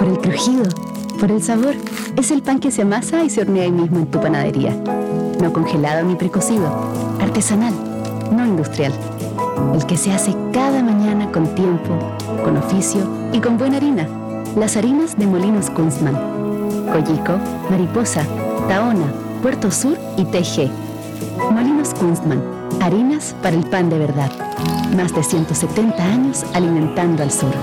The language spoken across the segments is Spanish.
el crujido, por el sabor. Es el pan que se amasa y se hornea ahí mismo en tu panadería. No congelado ni precocido, artesanal, no industrial. El que se hace cada mañana con tiempo, con oficio y con buena harina. Las harinas de Molinos Kunstmann. Coyico, Mariposa, Tahona, Puerto Sur y TG. Molinos Kunstmann, harinas para el pan de verdad. Más de 170 años alimentando al sur.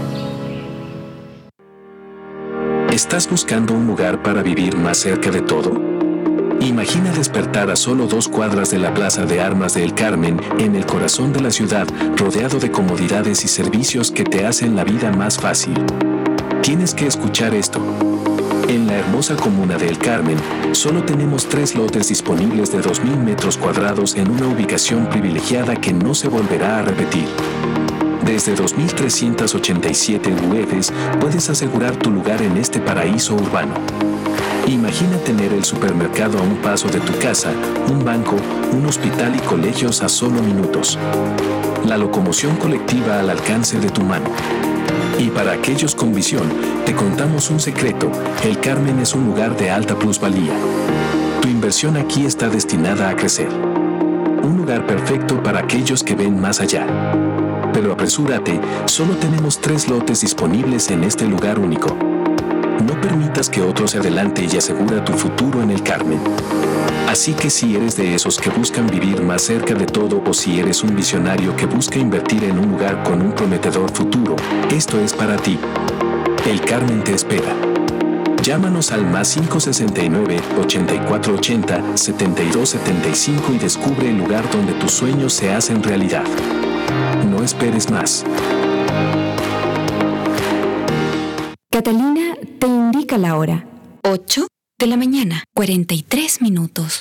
¿Estás buscando un lugar para vivir más cerca de todo? Imagina despertar a solo 2 cuadras de la Plaza de Armas de El Carmen, en el corazón de la ciudad, rodeado de comodidades y servicios que te hacen la vida más fácil. Tienes que escuchar esto. En la hermosa comuna de El Carmen, solo tenemos 3 lotes disponibles de 2.000 metros cuadrados en una ubicación privilegiada que no se volverá a repetir. Desde 2.387 UFs puedes asegurar tu lugar en este paraíso urbano. Imagina tener el supermercado a un paso de tu casa, un banco, un hospital y colegios a solo minutos. La locomoción colectiva al alcance de tu mano. Y para aquellos con visión, te contamos un secreto: El Carmen es un lugar de alta plusvalía. Tu inversión aquí está destinada a crecer. Un lugar perfecto para aquellos que ven más allá. Pero apresúrate, solo tenemos 3 lotes disponibles en este lugar único. No permitas que otro se adelante y asegura tu futuro en El Carmen. Así que si eres de esos que buscan vivir más cerca de todo, o si eres un visionario que busca invertir en un lugar con un prometedor futuro, esto es para ti. El Carmen te espera. Llámanos al +569 8480 7275 y descubre el lugar donde tus sueños se hacen realidad. No esperes más. Catalina te indica la hora. 8 de la mañana, 43 minutos.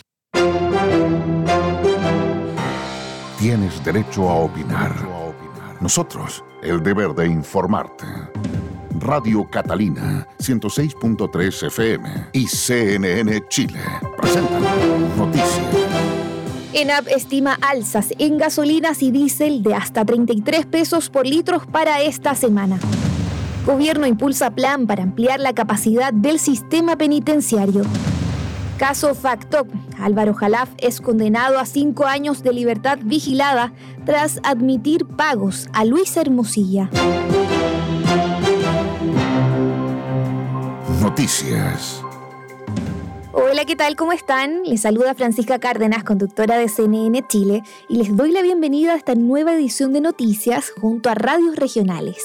Tienes derecho a opinar. Nosotros, el deber de informarte. Radio Catalina, 106.3 FM y CNN Chile presentan Noticias. ENAP estima alzas en gasolinas y diésel de hasta 33 pesos por litro para esta semana. Gobierno impulsa plan para ampliar la capacidad del sistema penitenciario. Caso FACTOC. Álvaro Jalaf es condenado a 5 años de libertad vigilada tras admitir pagos a Luis Hermosilla. Noticias. Hola, ¿qué tal? ¿Cómo están? Les saluda Francisca Cárdenas, conductora de CNN Chile, y les doy la bienvenida a esta nueva edición de Noticias junto a radios regionales.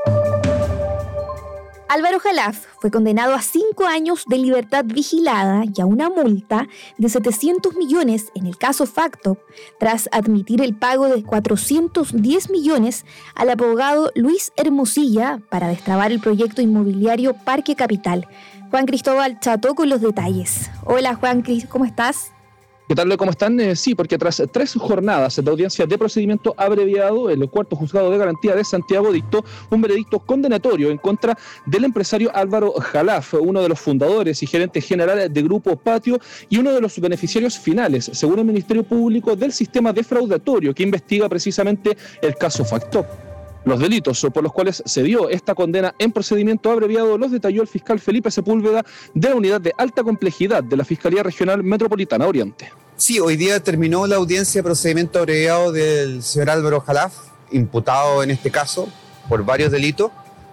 Álvaro Jalaf fue condenado a 5 años de libertad vigilada y a una multa de 700 millones en el caso FACTOC, tras admitir el pago de 410 millones al abogado Luis Hermosilla para destrabar el proyecto inmobiliario Parque Capital. Juan Cristóbal Chato con los detalles. Hola Juan Cris, ¿cómo estás? ¿Qué tal? ¿Cómo están? Sí, porque tras 3 jornadas de audiencia de procedimiento abreviado, el 4º Juzgado de Garantía de Santiago dictó un veredicto condenatorio en contra del empresario Álvaro Jalaf, uno de los fundadores y gerente general de Grupo Patio y uno de los beneficiarios finales, según el Ministerio Público, del sistema defraudatorio que investiga precisamente el caso FACTOC. Los delitos por los cuales se dio esta condena en procedimiento abreviado los detalló el fiscal Felipe Sepúlveda de la Unidad de Alta Complejidad de la Fiscalía Regional Metropolitana Oriente. Sí, hoy día terminó la audiencia de procedimiento abreviado del señor Álvaro Jalaf, imputado en este caso por varios delitos.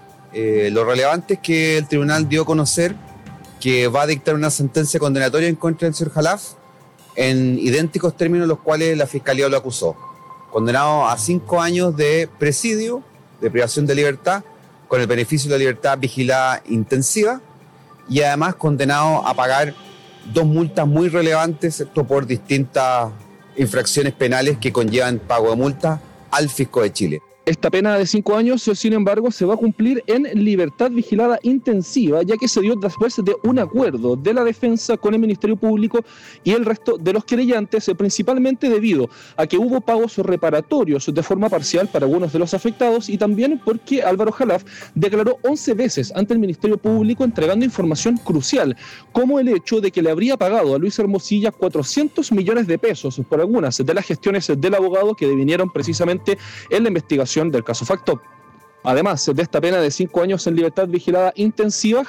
Lo relevante es que el tribunal dio a conocer que va a dictar una sentencia condenatoria en contra del señor Jalaf en idénticos términos los cuales la Fiscalía lo acusó. Condenado a 5 años de presidio, de privación de libertad, con el beneficio de la libertad vigilada intensiva, y además condenado a pagar 2 multas muy relevantes, esto por distintas infracciones penales que conllevan pago de multa al Fisco de Chile. Esta pena de 5 años, sin embargo, se va a cumplir en libertad vigilada intensiva, ya que se dio después de un acuerdo de la defensa con el Ministerio Público y el resto de los querellantes, principalmente debido a que hubo pagos reparatorios de forma parcial para algunos de los afectados y también porque Álvaro Jalaf declaró 11 veces ante el Ministerio Público entregando información crucial, como el hecho de que le habría pagado a Luis Hermosilla 400 millones de pesos por algunas de las gestiones del abogado que devinieron precisamente en la investigación del caso FACTOC. Además de esta pena de 5 años en libertad vigilada intensiva,